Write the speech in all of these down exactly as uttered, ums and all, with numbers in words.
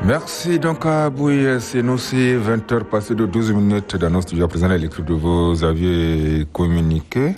Merci donc à Bouy, c'est nous, c'est vingt heures passées de douze minutes dans nos studios. À présent, la lecture de vos avis communiqués.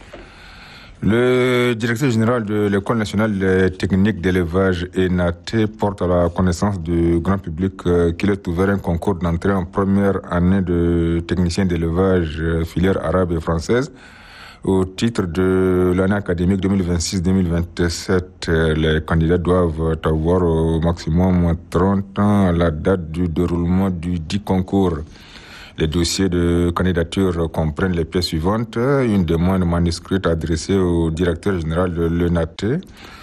Le directeur général de l'École nationale des techniques d'élevage E N A T porte à la connaissance du grand public qu'il est ouvert un concours d'entrée en première année de technicien d'élevage filière arabe et française. Au titre de l'année académique deux mille vingt-six deux mille vingt-sept, les candidats doivent avoir au maximum trente ans à la date du déroulement du dit concours. Les dossiers de candidature comprennent les pièces suivantes: une demande manuscrite adressée au directeur général de l'E N A T,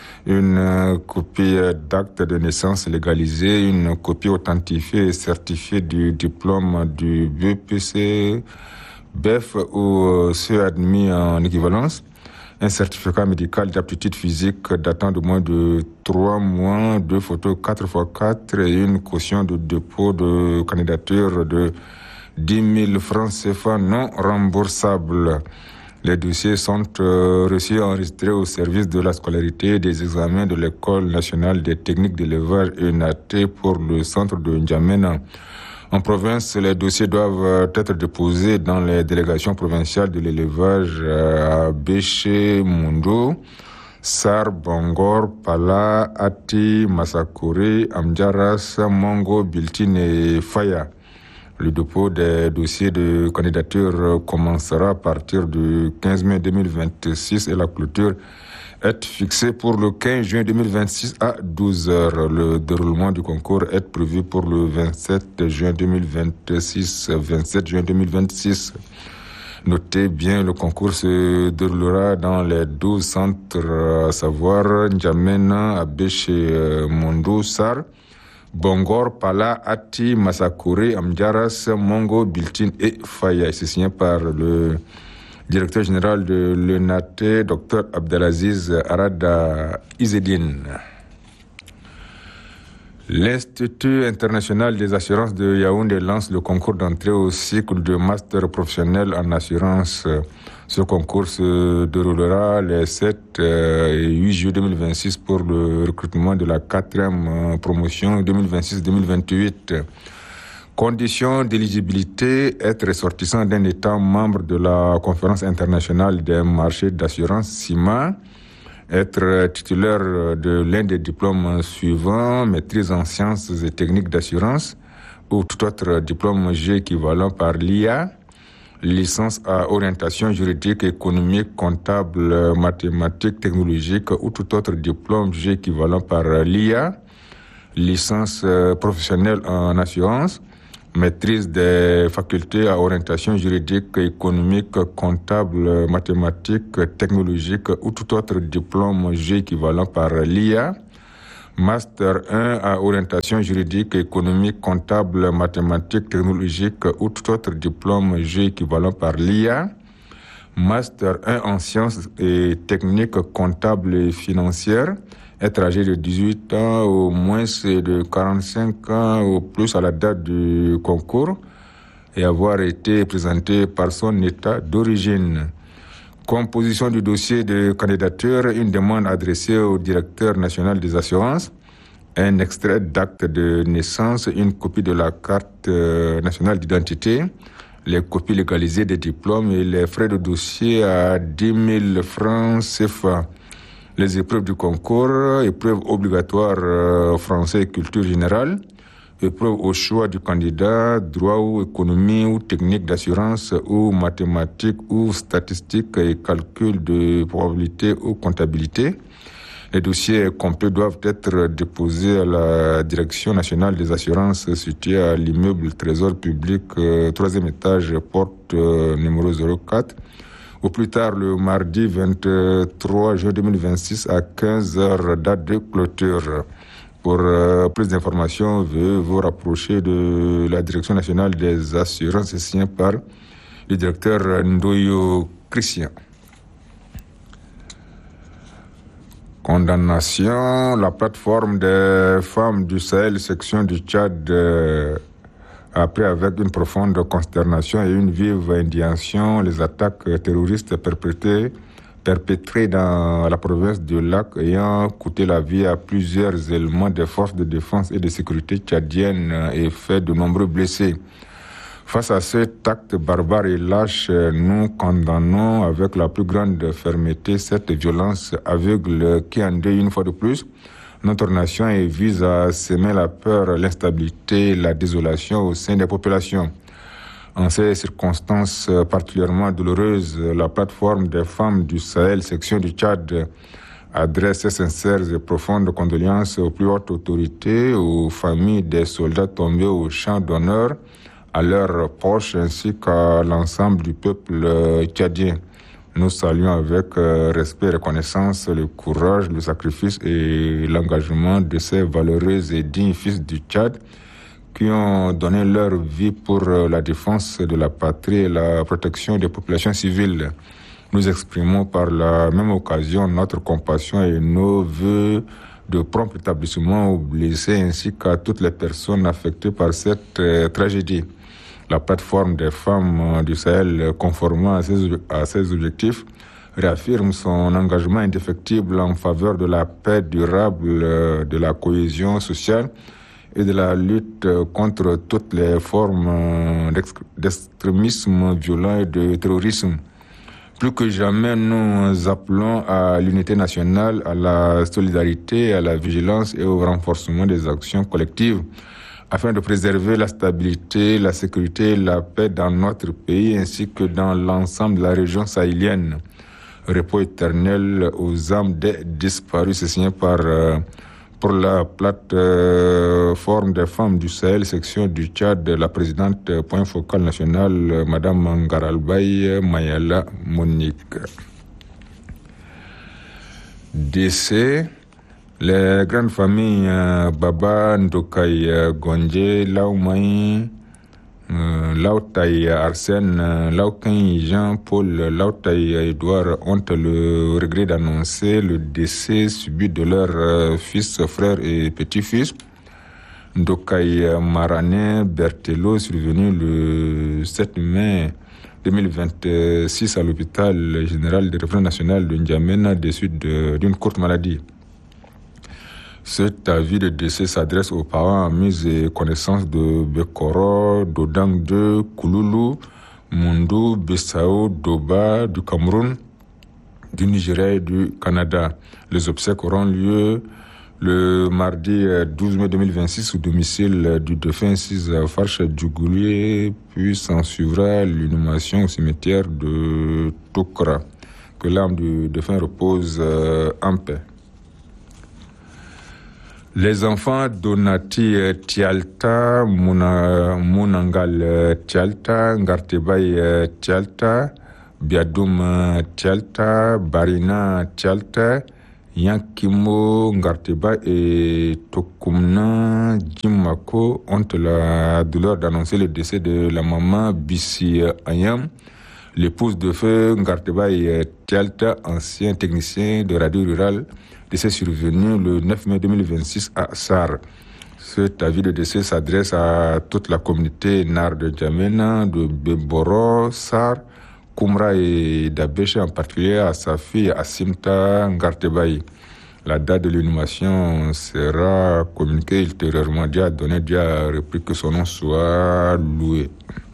une copie d'acte de naissance légalisé, une copie authentifiée et certifiée du diplôme du B P C, B E F ou ceux admis en équivalence, un certificat médical d'aptitude physique datant de moins de trois mois, deux photos quatre par quatre et une caution de dépôt de candidature de dix mille francs C F A non remboursables. Les dossiers sont euh, reçus et enregistrés au service de la scolarité et des examens de l'École nationale des techniques d'élevage E N A T pour le centre de N'Djamena. En province, les dossiers doivent être déposés dans les délégations provinciales de l'élevage à Béché, Mundo, Sar, Bangor, Pala, Ati, Massakori, Amdjaras, Mongo, Biltine et Faya. Le dépôt des dossiers de candidature commencera à partir du quinze mai deux mille vingt-six et la clôture est fixée pour le quinze juin deux mille vingt-six à douze heures. Le déroulement du concours est prévu pour le vingt-sept juin deux mille vingt-six. vingt-sept juin deux mille vingt-six. Notez bien, le concours se déroulera dans les douze centres, à savoir N'Djamena, Abéché, Mondo, Sar, Bongor, Pala, Ati, Massakori, Amdjaras, Mongo, Biltine et Faya. C'est signé par le directeur général de l'E N A T, Dr Abdelaziz Arada Izedine. L'Institut international des assurances de Yaoundé lance le concours d'entrée au cycle de master professionnel en assurance. Ce concours se déroulera les sept et huit juillet deux mille vingt-six pour le recrutement de la quatrième promotion deux mille vingt-six deux mille vingt-huit. Conditions d'éligibilité: être ressortissant d'un État membre de la Conférence internationale des marchés d'assurance C I M A, être titulaire de l'un des diplômes suivants: maîtrise en sciences et techniques d'assurance ou tout autre diplôme G équivalent par l'I A, licence à orientation juridique, économique, comptable, mathématique, technologique ou tout autre diplôme G équivalent par l'I A, licence professionnelle en assurance, maîtrise des facultés à orientation juridique, économique, comptable, mathématique, technologique ou tout autre diplôme G équivalent par l'I A, master un à orientation juridique, économique, comptable, mathématique, technologique ou tout autre diplôme G équivalent par l'I A, master un en sciences et techniques comptables et financières, être âgé de dix-huit ans au moins et de quarante-cinq ans au plus à la date du concours et avoir été présenté par son état d'origine. Composition du dossier de candidature: une demande adressée au directeur national des assurances, un extrait d'acte de naissance, une copie de la carte nationale d'identité, les copies légalisées des diplômes et les frais de dossier à dix mille francs C F A. Les épreuves du concours: épreuve obligatoire euh, français et culture générale, épreuve au choix du candidat, droit ou économie ou technique d'assurance ou mathématiques ou statistiques et calcul de probabilité ou comptabilité. Les dossiers complets doivent être déposés à la Direction nationale des assurances située à l'immeuble Trésor public, euh, troisième étage, porte euh, numéro zéro quatre. Au plus tard le mardi vingt-trois juin deux mille vingt-six à quinze heures, date de clôture. Pour euh, plus d'informations, veuillez vous rapprocher de la Direction nationale des assurances signée par le directeur Ndoyo Christian. Condamnation: la plateforme des femmes du Sahel, section du Tchad, euh, après, avec une profonde consternation et une vive indignation, les attaques terroristes perpétrées perpétré dans la province de Lac ayant coûté la vie à plusieurs éléments des forces de défense et de sécurité tchadiennes et fait de nombreux blessés. Face à cet acte barbare et lâche, nous condamnons avec la plus grande fermeté cette violence aveugle qui endeuille une fois de plus notre nation et vise à semer la peur, l'instabilité, la désolation au sein des populations. En ces circonstances particulièrement douloureuses, la plateforme des femmes du Sahel, section du Tchad, adresse ses sincères et profondes condoléances aux plus hautes autorités, aux familles des soldats tombés au champ d'honneur, à leurs proches ainsi qu'à l'ensemble du peuple tchadien. Nous saluons avec respect et reconnaissance le courage, le sacrifice et l'engagement de ces valeureux et dignes fils du Tchad qui ont donné leur vie pour la défense de la patrie et la protection des populations civiles. Nous exprimons par la même occasion notre compassion et nos vœux de prompt rétablissement aux blessés ainsi qu'à toutes les personnes affectées par cette euh, tragédie. La plateforme des femmes du Sahel, conformément à ses, à ses objectifs, réaffirme son engagement indéfectible en faveur de la paix durable, de la cohésion sociale et de la lutte contre toutes les formes d'extrémisme violent et de terrorisme. Plus que jamais, nous appelons à l'unité nationale, à la solidarité, à la vigilance et au renforcement des actions collectives afin de préserver la stabilité, la sécurité et la paix dans notre pays ainsi que dans l'ensemble de la région sahélienne. Repos éternel aux âmes des disparus, c'est signé par, euh, pour la plateforme des femmes du Sahel, section du Tchad, la présidente point focal national, Madame Ngaralbaye Mayala Monique. Décès. Les grandes familles euh, Baba Ndokai euh, Gondje, Laoumai, euh, Laotai Arsène, euh, Laokai Jean-Paul, Laotai Edouard ont le regret d'annoncer le décès subit de leurs euh, fils, frères et petits-fils. Ndokai Marané Bertello, survenu le sept mai deux mille vingt-six à l'hôpital général de référence national de N'Djamena des suites de, d'une courte maladie. Cet avis de décès s'adresse aux parents amis et connaissances de Bekoro, Dodang deux, Kouloulou, Mundu, Bissau, Doba du Cameroun, du Nigeria et du Canada. Les obsèques auront lieu le mardi douze mai deux mille vingt-six au domicile du défunt six Farche Djougoulier, puis s'en suivra l'inhumation au cimetière de Tokra. Que l'âme du défunt repose en paix. Les enfants Donati Tialta, Munangal Tialta, Ngartebay Tialta, Biadoum Tialta, Barina Tialta, Yankimo Ngarteba et Tokumna Jimako ont la douleur d'annoncer le décès de la maman Bissi Ayam, l'épouse de feu Ngartebay Tialta, ancien technicien de radio rurale, décès survenu le neuf mai deux mille vingt-six à Sar. Cet avis de décès s'adresse à toute la communauté Nar de N'Djamena, de Beboro, Sar, Koumra et Dabéché, en particulier à sa fille Asimta Ngartebay. La date de l'inhumation sera communiquée ultérieurement. Dieu a donné, Dieu a repris que son nom soit loué.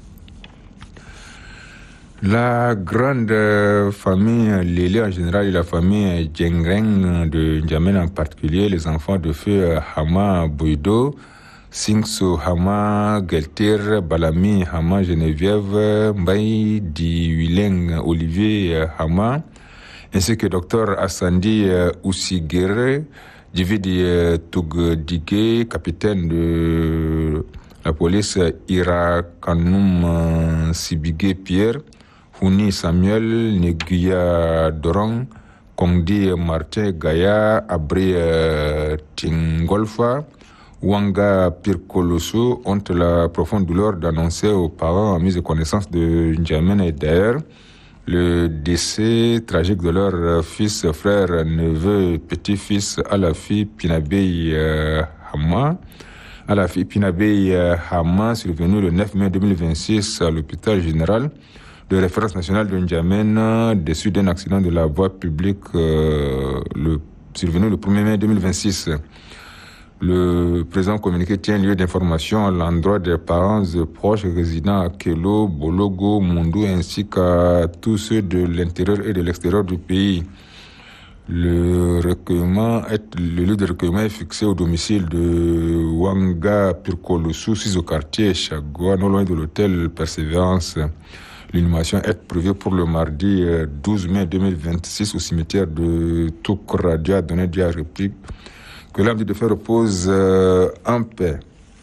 La grande famille Lélé en général et la famille Djengreng de N'Djamena en particulier, les enfants de feu Hama Boido, Singso Hama Geltir, Balami Hama Geneviève, Mbaye Di Wileng Olivier Hama, ainsi que Docteur Assandi Oussigere, Dividi Tugdige, capitaine de la police Irakanum Sibige Pierre, Houni Samuel, Neguya Dorang, Kongdi Martin Gaya, Abri Tingolfa, Wanga Pirkoloso ont la profonde douleur d'annoncer aux parents en mise de connaissance de N'Djamena et d'ailleurs le décès tragique de leur fils, frère, neveu, petit-fils Alafi Pinabey Hama. Alafi Pinabey Hama, survenu le neuf mai deux mille vingt-six à l'hôpital général de référence nationale de N'Djamena, déçu d'un accident de la voie publique euh, le, survenu le premier mai deux mille vingt-six. Le présent communiqué tient lieu d'information à l'endroit des parents et proches résidant à Kelo, Bologo, Mundu ainsi qu'à tous ceux de l'intérieur et de l'extérieur du pays. Le recueillement est, le lieu de recueillement est fixé au domicile de Wanga Pirkolosu, six au quartier Chagua, non loin de l'hôtel Persévérance. L'inhumation est prévue pour le mardi douze mai deux mille vingt-six au cimetière de Tukradia, donné Dia République. Que l'âme du défunt repose euh, en paix.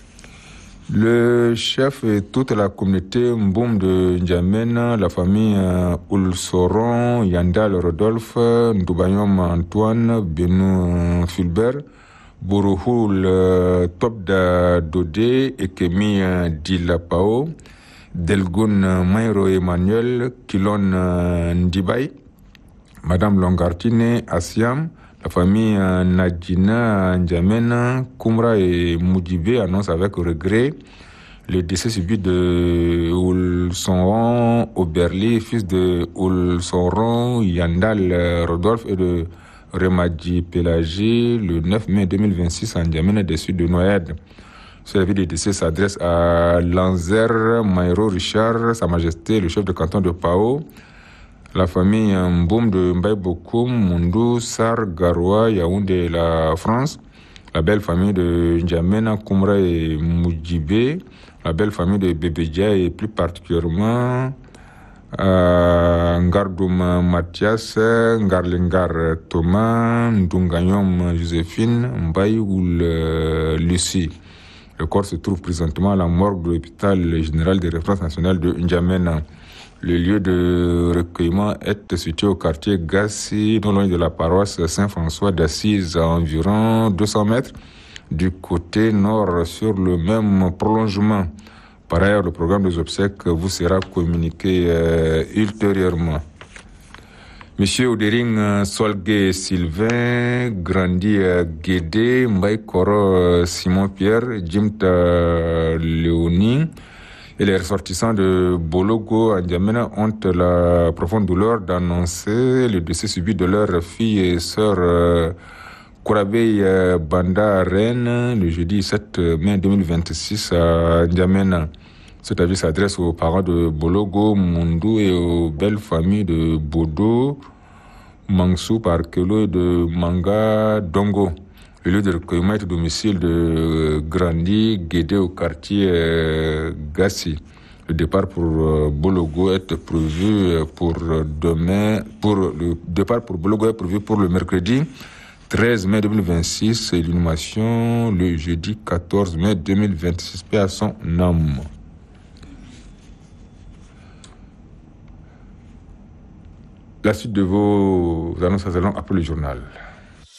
Le chef et toute la communauté Mboum de N'Djamena, la famille euh, Oulsoron, Yandal Rodolphe, Ndoubayom Antoine, Benou Fulbert, Bourouhoul euh, Topda Dodé, Ekemi euh, Dilapao, Delgoun Mayro Emmanuel, Kilon euh, Ndibay, Madame Longartine Asiam, la famille euh, Nadjina N'Djamena, Koumra et Moudjibé annoncent avec regret le décès subi de Oulsoron Oberli, fils de Oulsoron Yandal Rodolphe et de Remadji Pelagé, le neuf mai deux mille vingt-six à N'Djamena, déçu de noyade. Ce avis de décès s'adresse à Lanzer Maïro Richard, Sa Majesté, le chef de canton de Pao, la famille Mboum de Mbaye Bokoum, Mundu, Sar, Garoua, Yaoundé, la France, la belle famille de N'Djamena, Koumra et Moudjibé, la belle famille de Bébédia et plus particulièrement euh, Ngardoum Mathias, Ngarlengar Thomas, Ndunganyom Joséphine, Mbaye ou Lucie. Le corps se trouve présentement à la morgue de l'hôpital général de référence nationale de N'Djamena. Le lieu de recueillement est situé au quartier Gassi, non loin de la paroisse Saint-François d'Assise, à environ deux cents mètres du côté nord sur le même prolongement. Par ailleurs, le programme des obsèques vous sera communiqué euh, ultérieurement. Monsieur Odering Solgue Sylvain, Grandi Guédé, Mbaye Koro Simon Pierre, Jimta Léonie, et les ressortissants de Bologo à N'Djamena ont la profonde douleur d'annoncer le décès subi de leur fille et sœur euh, Kourabey euh, Banda Rennes le jeudi sept mai deux mille vingt-six à N'Djamena. Cet avis s'adresse aux parents de Bologo, Mundu et aux belles familles de Bodo, Mangsou, Parkelo et de Manga Dongo. Le lieu de recueillement est au domicile de Grandi, Guédé au quartier euh, Gassi. Le départ pour euh, Bologo est prévu pour demain, pour le départ pour Bologo est prévu pour le mercredi treize mai deux mille vingt-six et l'inhumation le jeudi quatorze mai deux mille vingt-six. Paix à son âme. La suite de vos annonces après le journal.